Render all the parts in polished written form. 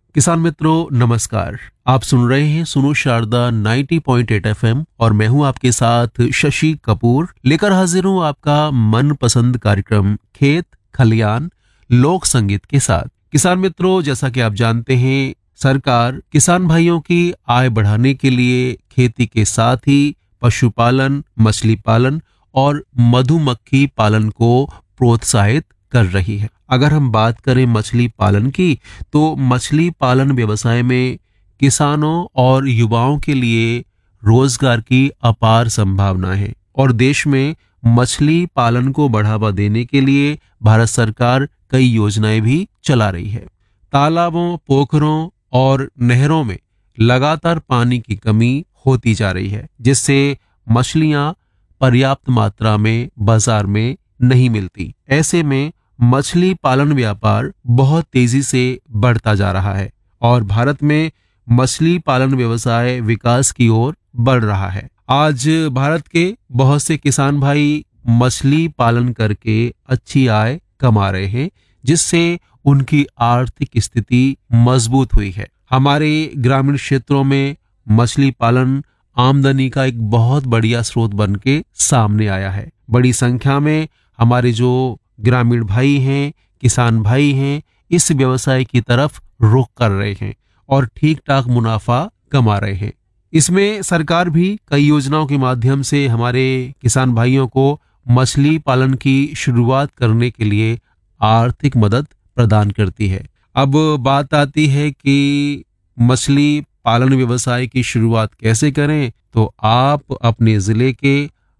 किसान मित्रों नमस्कार। आप सुन रहे हैं सुनो शारदा 90.8 एफएम और मैं हूं आपके साथ शशि कपूर, लेकर हाजिर हूं आपका मनपसंद कार्यक्रम खेत खलियान लोक संगीत के साथ। किसान मित्रों, जैसा कि आप जानते हैं, सरकार किसान भाइयों की आय बढ़ाने के लिए खेती के साथ ही पशुपालन, मछली पालन और मधुमक्खी पालन को प्रोत्साहित कर रही है। अगर हम बात करें मछली पालन की, तो मछली पालन व्यवसाय में किसानों और युवाओं के लिए रोजगार की अपार संभावना है और देश में मछली पालन को बढ़ावा देने के लिए भारत सरकार कई योजनाएं भी चला रही है। तालाबों, पोखरों और नहरों में लगातार पानी की कमी होती जा रही है, जिससे मछलियां पर्याप्त मात्रा में बाजार में नहीं मिलती। ऐसे में मछली पालन व्यापार बहुत तेजी से बढ़ता जा रहा है और भारत में मछली पालन व्यवसाय विकास की ओर बढ़ रहा है। आज भारत के बहुत से किसान भाई मछली पालन करके अच्छी आय कमा रहे हैं, जिससे उनकी आर्थिक स्थिति मजबूत हुई है। हमारे ग्रामीण क्षेत्रों में मछली पालन आमदनी का एक बहुत बढ़िया स्रोत बन के सामने आया है। बड़ी संख्या में हमारे जो ग्रामीण भाई हैं, किसान भाई हैं, इस व्यवसाय की तरफ रुख कर रहे हैं और ठीक ठाक मुनाफा कमा रहे हैं। इसमें सरकार भी कई योजनाओं के माध्यम से हमारे किसान भाइयों को मछली पालन की शुरुआत करने के लिए आर्थिक मदद प्रदान करती है। अब बात आती है कि मछली पालन व्यवसाय की शुरुआत कैसे करें, तो आप अपने जिले के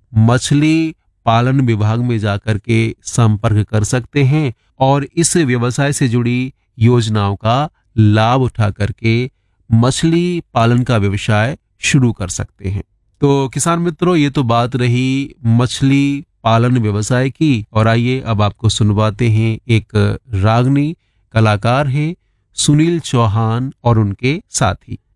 मछली पालन विभाग में जाकर के संपर्क कर सकते हैं और इस व्यवसाय से जुड़ी योजनाओं का लाभ उठा करके मछली पालन का व्यवसाय शुरू कर सकते हैं। तो किसान मित्रों, ये तो बात रही मछली पालन व्यवसाय की, और आइए अब आपको सुनवाते हैं एक रागनी कलाकार हैं सुनील चौहान और उनके साथी।